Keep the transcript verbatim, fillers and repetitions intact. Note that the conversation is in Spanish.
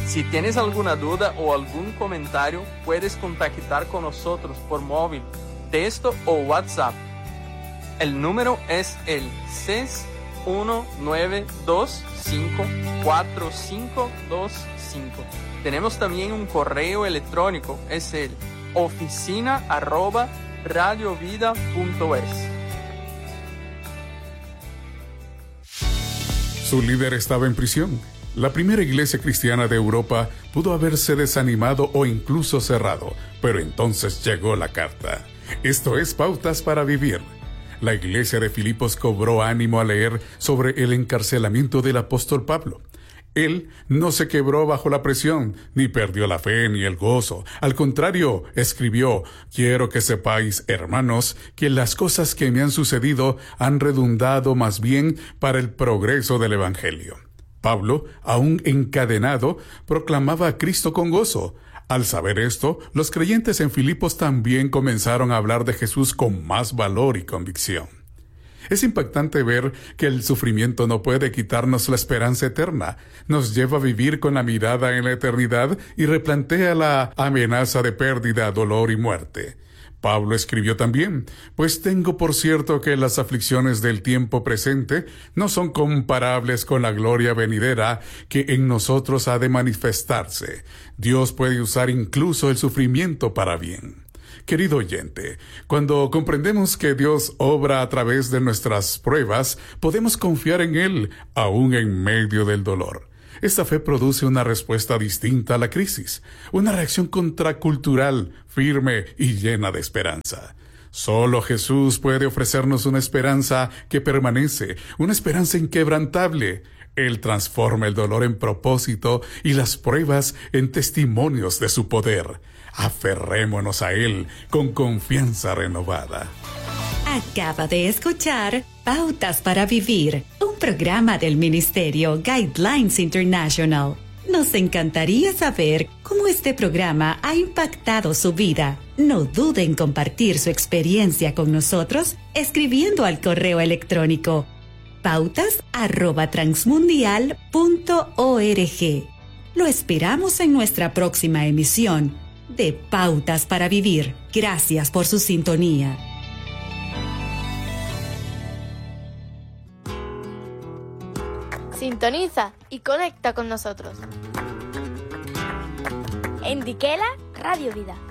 Si tienes alguna duda o algún comentario, puedes contactar con nosotros por móvil, texto o WhatsApp. El número es el seis uno nueve dos cinco cuatro cinco dos cinco. Tenemos también un correo electrónico, es el oficina arroba radiovida punto es. Su líder estaba en prisión. La primera iglesia cristiana de Europa pudo haberse desanimado o incluso cerrado, pero entonces llegó la carta. Esto es Pautas para Vivir. La iglesia de Filipos cobró ánimo al leer sobre el encarcelamiento del apóstol Pablo. Él no se quebró bajo la presión, ni perdió la fe ni el gozo. Al contrario, escribió: «Quiero que sepáis, hermanos, que las cosas que me han sucedido han redundado más bien para el progreso del Evangelio». Pablo, aún encadenado, proclamaba a Cristo con gozo. Al saber esto, los creyentes en Filipos también comenzaron a hablar de Jesús con más valor y convicción. Es impactante ver que el sufrimiento no puede quitarnos la esperanza eterna. Nos lleva a vivir con la mirada en la eternidad y replantea la amenaza de pérdida, dolor y muerte. Pablo escribió también: «Pues tengo por cierto que las aflicciones del tiempo presente no son comparables con la gloria venidera que en nosotros ha de manifestarse. Dios puede usar incluso el sufrimiento para bien». Querido oyente, cuando comprendemos que Dios obra a través de nuestras pruebas, podemos confiar en Él, aún en medio del dolor. Esta fe produce una respuesta distinta a la crisis, una reacción contracultural, firme y llena de esperanza. Solo Jesús puede ofrecernos una esperanza que permanece, una esperanza inquebrantable. Él transforma el dolor en propósito y las pruebas en testimonios de su poder. Aferrémonos a Él con confianza renovada. Acaba de escuchar Pautas para Vivir, un programa del Ministerio Guidelines International. Nos encantaría saber cómo este programa ha impactado su vida. No dude en compartir su experiencia con nosotros escribiendo al correo electrónico pautas arroba transmundial punto org. Lo esperamos en nuestra próxima emisión de Pautas para Vivir. Gracias por su sintonía. Sintoniza y conecta con nosotros. En Diquela, Radio Vida.